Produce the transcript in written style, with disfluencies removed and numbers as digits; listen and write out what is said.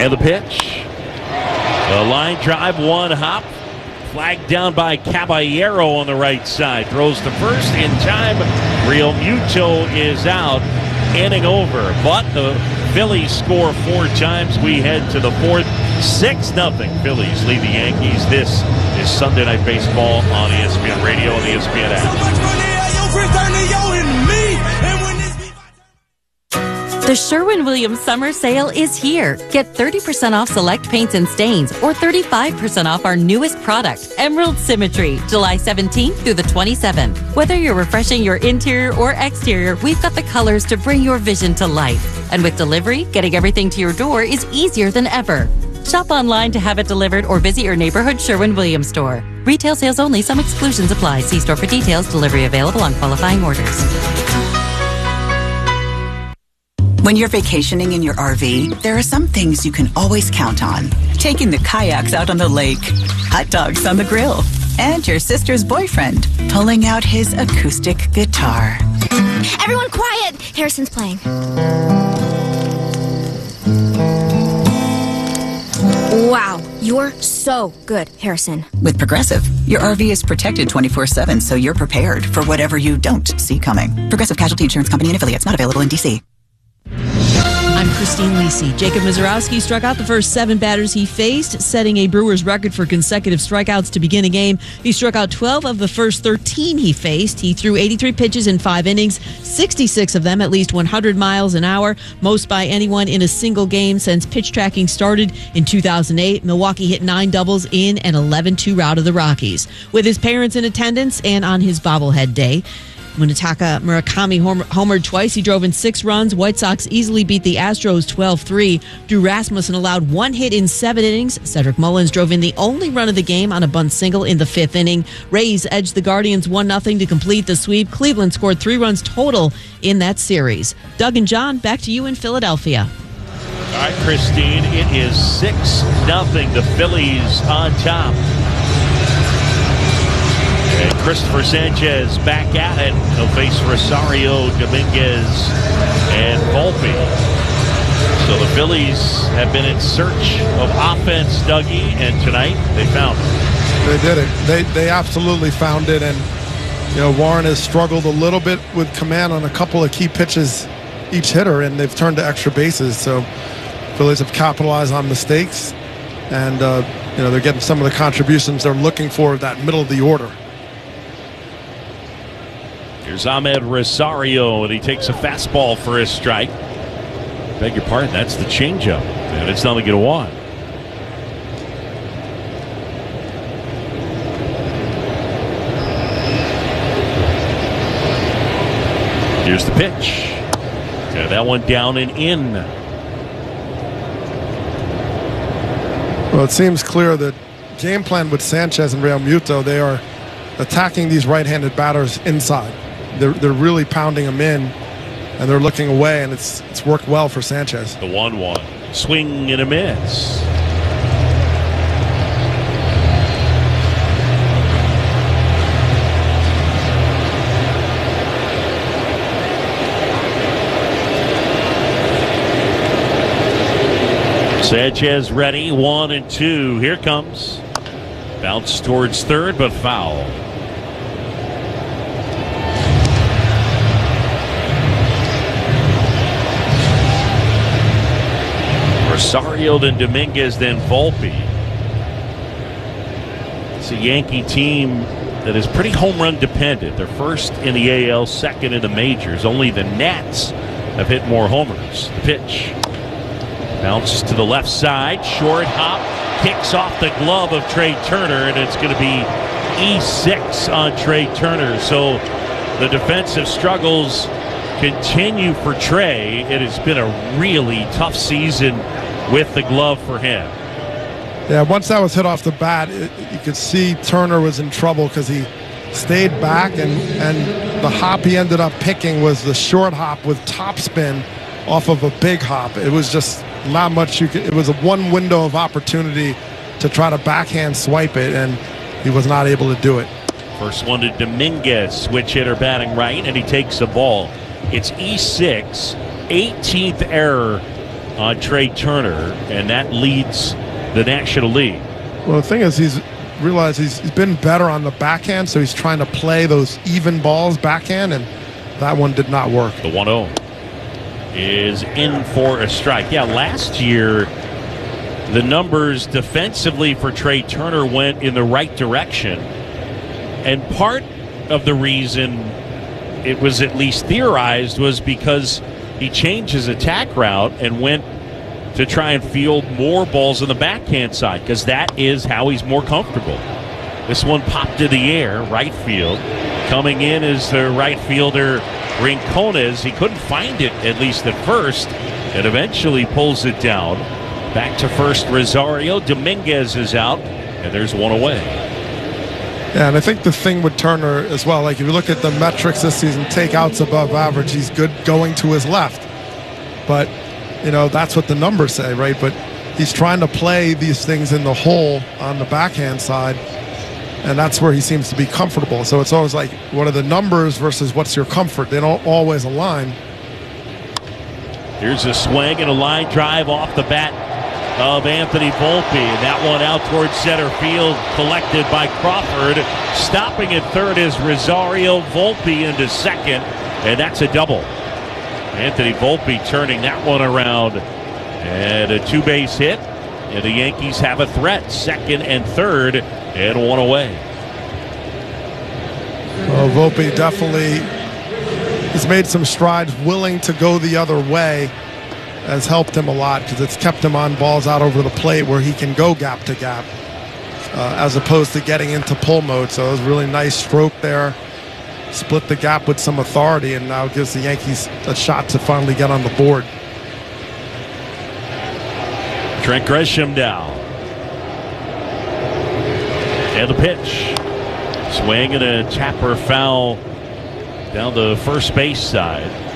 And the pitch. A line drive, one hop. Flagged down by Caballero on the right side. Throws to first in time. Real Muto is out. Inning over. But the Phillies score 4 times. We head to the fourth. 6-0. Phillies lead the Yankees. This is Sunday Night Baseball on ESPN Radio and the ESPN app. The Sherwin-Williams Summer Sale is here. Get 30% off select paints and stains or 35% off our newest product, Emerald Symmetry, July 17th through the 27th. Whether you're refreshing your interior or exterior, we've got the colors to bring your vision to life. And with delivery, getting everything to your door is easier than ever. Shop online to have it delivered or visit your neighborhood Sherwin-Williams store. Retail sales only. Some exclusions apply. See store for details. Delivery available on qualifying orders. When you're vacationing in your RV, there are some things you can always count on. Taking the kayaks out on the lake, hot dogs on the grill, and your sister's boyfriend pulling out his acoustic guitar. Everyone quiet! Harrison's playing. Wow, you're so good, Harrison. With Progressive, your RV is protected 24/7, so you're prepared for whatever you don't see coming. Progressive Casualty Insurance Company and Affiliates, not available in D.C. I'm Christine Lisi. Jacob Mizorowski struck out the first 7 batters he faced, setting a Brewers record for consecutive strikeouts to begin a game. He struck out 12 of the first 13 he faced. He threw 83 pitches in 5 innings, 66 of them at least 100 miles an hour, most by anyone in a single game since pitch tracking started in 2008. Milwaukee hit 9 doubles in an 11-2 rout of the Rockies. With his parents in attendance and on his bobblehead day, Munetaka Murakami homered twice. He drove in 6 runs. White Sox easily beat the Astros 12-3. Drew Rasmussen allowed 1 hit in 7 innings. Cedric Mullins drove in the only run of the game on a bunt single in the 5th inning. Rays edged the Guardians 1-0 to complete the sweep. Cleveland scored 3 runs total in that series. Doug and John, back to you in Philadelphia. All right, Christine, it is 6-0. The Phillies on top. And Christopher Sanchez back at it. He'll face Rosario, Dominguez, and Volpe. So the Phillies have been in search of offense, Dougie, and tonight they found it. They did it. They absolutely found it. And, Warren has struggled a little bit with command on a couple of key pitches each hitter, and they've turned to extra bases. So Phillies have capitalized on mistakes, and, they're getting some of the contributions they're looking for at that middle of the order. Here's Ahmed Rosario, and he takes a fastball for his strike. Beg your pardon, that's the changeup, and it's nothing to 1. Here's the pitch. Yeah, that one down and in. Well, it seems clear that game plan with Sanchez and Real Muto, they are attacking these right-handed batters inside. They're really pounding them in, and they're looking away, and it's worked well for Sanchez. The 1-1. Swing and a miss. Sanchez ready, 1-2. Here comes. Bounce towards third, but foul. Rosario, then Dominguez, then Volpe. It's a Yankee team that is pretty home run dependent. They're first in the AL, second in the majors. Only the Nats have hit more homers. The pitch. Bounces to the left side. Short hop. Kicks off the glove of Trey Turner, and it's going to be E6 on Trey Turner. So the defensive struggles continue for Trey. It has been a really tough season with the glove for him. Yeah, once that was hit off the bat, you could see Turner was in trouble because he stayed back, and the hop he ended up picking was the short hop with topspin off of a big hop. It was just not much you could. It was a one window of opportunity to try to backhand swipe it, and he was not able to do it. First one to Dominguez, switch hitter batting right, and he takes the ball. It's E6, 18th error on Trey Turner, and that leads the National League. Well, the thing is, he's realized he's been better on the backhand, so he's trying to play those even balls backhand, and that one did not work. The 1-0 is in for a strike. Yeah, last year the numbers defensively for Trey Turner went in the right direction, and part of the reason it was at least theorized was because he changed his attack route and went to try and field more balls on the backhand side, because that is how he's more comfortable. This one popped to the air, right field. Coming in is the right fielder Rincones. He couldn't find it, at least at first, and eventually pulls it down. Back to first, Rosario. Dominguez is out, and there's one away. Yeah, and I think the thing with Turner as well, like if you look at the metrics this season, takeouts above average, he's good going to his left. But, you know, that's what the numbers say, right? But he's trying to play these things in the hole on the backhand side, and that's where he seems to be comfortable. So it's always like, what are the numbers versus what's your comfort? They don't always align. Here's a swing and a line drive off the bat of Anthony Volpe. And that one out towards center field, collected by Crawford. Stopping at third is Rosario. Volpe into second, and that's a double. Anthony Volpe turning that one around, and a two-base hit, and the Yankees have a threat. Second and third, and one away. Well, Volpe definitely has made some strides. Willing to go the other way has helped him a lot, because it's kept him on balls out over the plate where he can go gap to gap, as opposed to getting into pull mode. So it was a really nice stroke there. Split the gap with some authority, and now gives the Yankees a shot to finally get on the board. Trent Grisham down. And the pitch. Swing and a tapper foul down the first base side.